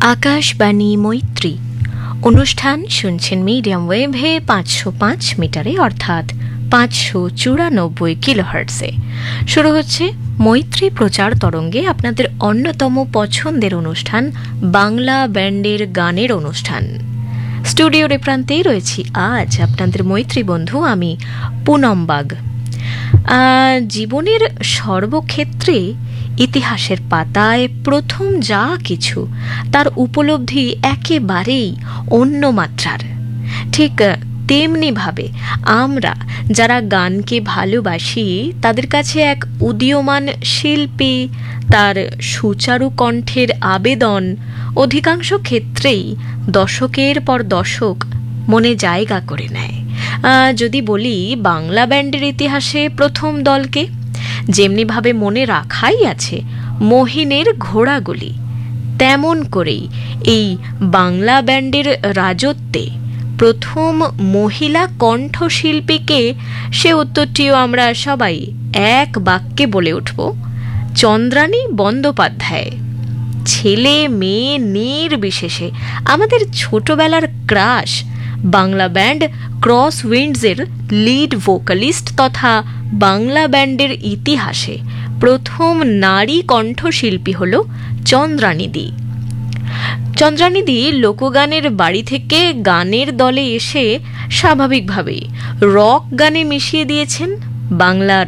আকাশবাণী মৈত্রী অনুষ্ঠান শুনছেন মিডিয়াম ওয়েভে 505 মিটারে অর্থাৎ 594 কিলোহার্টজে। শুরু হচ্ছে মৈত্রী প্রচার তরঙ্গে আপনাদের অন্যতম পছন্দের অনুষ্ঠান বাংলা ব্যান্ডের গানের অনুষ্ঠান। স্টুডিওর এ প্রান্তেই রয়েছি আজ আপনাদের মৈত্রী বন্ধু আমি পুনম বাগ। জীবনের সর্বক্ষেত্রে ইতিহাসের পাতায় প্রথম যা কিছু তার উপলব্ধি একেবারেই অন্য মাত্রার। ঠিক তেমনিভাবে আমরা যারা গানকে ভালোবাসি তাদের কাছে এক উদীয়মান শিল্পী, তার সুচারু কণ্ঠের আবেদন অধিকাংশ ক্ষেত্রেই দশকের পর দশক মনে জায়গা করে নেয়। যদি বলি বাংলা ব্যান্ডের ইতিহাসে প্রথম দলকে, যেমনিভাবে মনে রাখাই আছে মহিনের ঘোড়াগুলি, তেমন করেই এই বাংলা ব্যান্ডের রাজত্বে প্রথম মহিলা কণ্ঠশিল্পীকে, সে উত্তরটিও আমরা সবাই এক বাক্যে বলে উঠব, চন্দ্রানী বন্দ্যোপাধ্যায়। ছেলে মেয়ে নির্বিশেষে আমাদের ছোটবেলার crush Bangla band cross উইন্ডসের lead vocalist তথা বাংলা ব্যান্ডের ইতিহাসে প্রথম নারী কণ্ঠশিল্পী হল চন্দ্রানীদি। চন্দ্রানীদি লোকগানের বাড়ি থেকে গানের দলে এসে স্বাভাবিকভাবেই রক গানে মিশিয়ে দিয়েছেন বাংলার